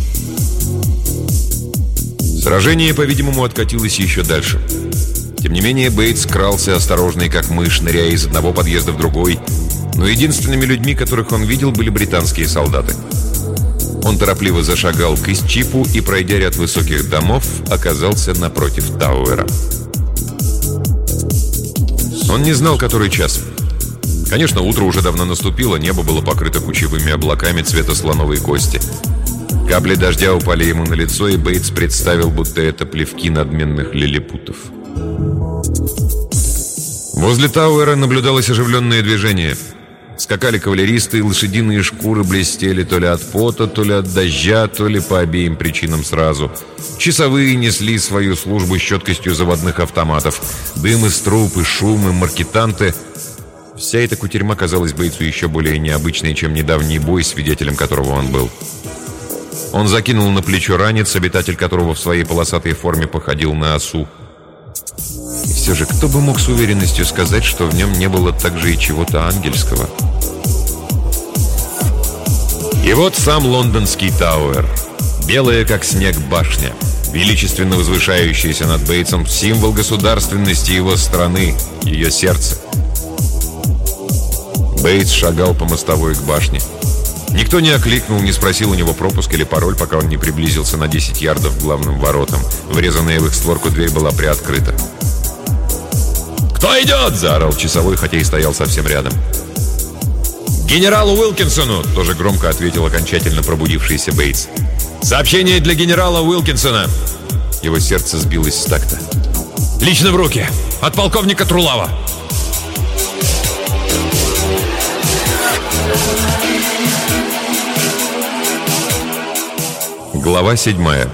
Сражение, по-видимому, откатилось еще дальше. Тем не менее, Бейтс крался осторожный, как мышь, ныряя из одного подъезда в другой. Но единственными людьми, которых он видел, были британские солдаты. Он торопливо зашагал к Исчипу и, пройдя ряд высоких домов, оказался напротив Тауэра. Он не знал, который час. Конечно, утро уже давно наступило, небо было покрыто кучевыми облаками цвета слоновой кости. Капли дождя упали ему на лицо, и Бейтс представил, будто это плевки надменных лилипутов. Возле Тауэра наблюдалось оживленное движение. Скакали кавалеристы, и лошадиные шкуры блестели то ли от пота, то ли от дождя, то ли по обеим причинам сразу. Часовые несли свою службу с четкостью заводных автоматов. Дым из труб, и шум, и маркетанты. Вся эта кутерьма казалась Бейтсу еще более необычной, чем недавний бой, свидетелем которого он был. Он закинул на плечо ранец, обитатель которого в своей полосатой форме походил на осу. И все же, кто бы мог с уверенностью сказать, что в нем не было также и чего-то ангельского? И вот сам лондонский Тауэр. Белая, как снег, башня, величественно возвышающаяся над Бейтсом, символ государственности его страны, ее сердца. Бейтс шагал по мостовой к башне. Никто не окликнул, не спросил у него пропуск или пароль, пока он не приблизился на десять ярдов к главным воротам. Врезанная в их створку дверь была приоткрыта. «Кто идет?» – заорал часовой, хотя и стоял совсем рядом. «Генералу Уилкинсону!» – тоже громко ответил окончательно пробудившийся Бейтс. «Сообщение для генерала Уилкинсона!» Его сердце сбилось с такта. «Лично в руки! От полковника Трулава!» Глава седьмая.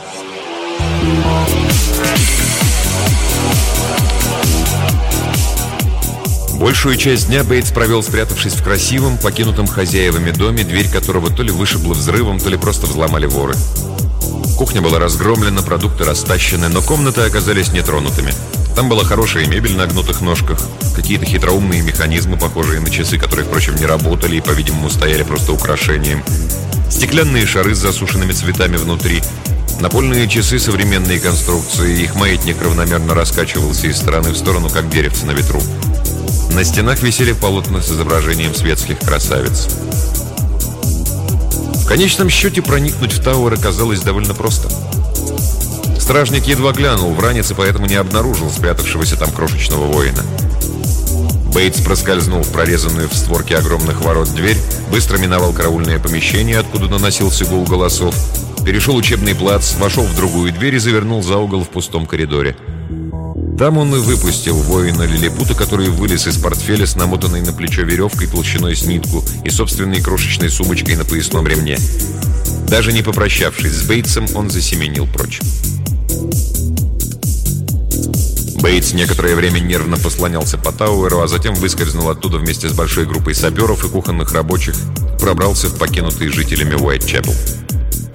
Большую часть дня Бейтс провел, спрятавшись в красивом, покинутом хозяевами доме, дверь которого то ли вышибла взрывом, то ли просто взломали воры. Кухня была разгромлена, продукты растащены, но комнаты оказались нетронутыми. Там была хорошая мебель на гнутых ножках, какие-то хитроумные механизмы, похожие на часы, которые, впрочем, не работали и, по-видимому, стояли просто украшением. Стеклянные шары с засушенными цветами внутри. Напольные часы современной конструкции. Их маятник равномерно раскачивался из стороны в сторону, как деревце на ветру. На стенах висели полотна с изображением светских красавиц. В конечном счете проникнуть в Тауэр оказалось довольно просто. Стражник едва глянул в ранец и поэтому не обнаружил спрятавшегося там крошечного воина. Бейтс проскользнул в прорезанную в створке огромных ворот дверь, быстро миновал караульное помещение, откуда доносился гул голосов, перешел учебный плац, вошел в другую дверь и завернул за угол в пустом коридоре. Там он и выпустил воина-лилипута, который вылез из портфеля с намотанной на плечо веревкой толщиной с нитку и собственной крошечной сумочкой на поясном ремне. Даже не попрощавшись с Бейтсом, он засеменил прочь. Бейтс некоторое время нервно послонялся по Тауэру, а затем выскользнул оттуда вместе с большой группой саперов и кухонных рабочих, пробрался в покинутый жителями Уайтчепел.